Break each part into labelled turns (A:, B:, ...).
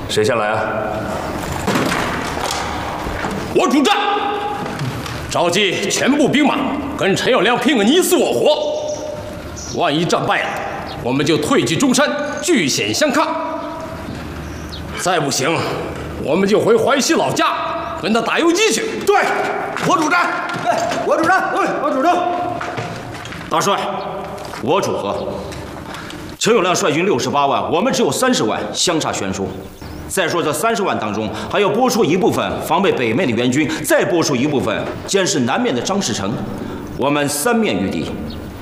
A: 谁先来啊？
B: 我主战，召集全部兵马，跟陈友谅拼个你死我活。万一战败了，我们就退居中山，据险相抗。再不行，我们就回淮西老家，跟他打游击去。
C: 对，我主战。哎，我主战。对，我主战。
D: 大帅，我主和。陈友谅率军68万，我们只有30万，相差悬殊。再说这30万当中，还要拨出一部分防备北面的援军，再拨出一部分监视南面的张士诚，我们3面御敌。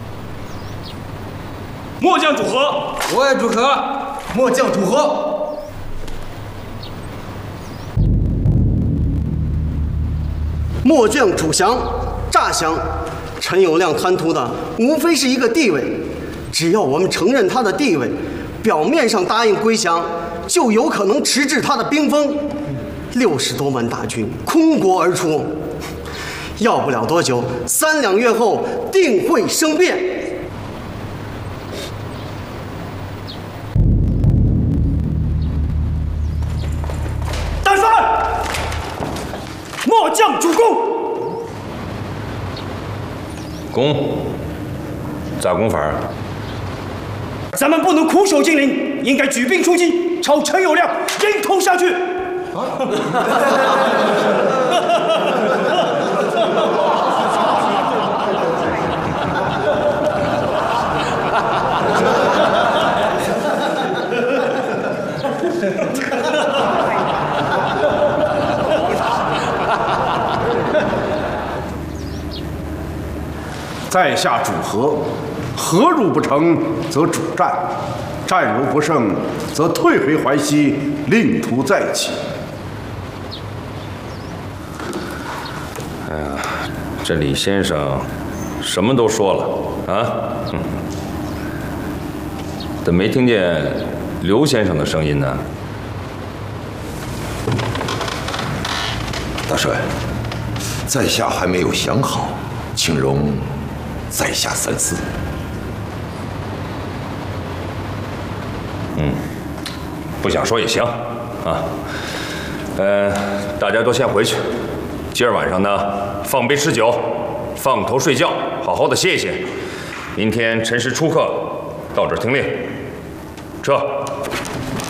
B: 末将主和，
C: 我也主和，末将主和。
E: 末将主降，诈降。陈友谅贪图的无非是一个地位，只要我们承认他的地位，表面上答应归降，就有可能迟滞他的兵锋。60多万大军空国而出，要不了多久，3两月后定会生变。
C: 大帅，末将主公。
A: 攻，咋攻法啊？
C: 咱们不能苦守金陵，应该举兵出击，朝陈友谅迎头下去。
F: 在下主和，和如不成则主战，战如不胜则退回淮西，另图再起。
A: 哎呀，这李先生什么都说了啊，怎么没听见刘先生的声音呢？
G: 大帅，在下还没有想好，请容在下三思。
A: 不想说也行啊。大家都先回去。今儿晚上呢，放杯吃酒，放头睡觉，好好的歇一歇。明天辰时出客，到这儿听令。撤。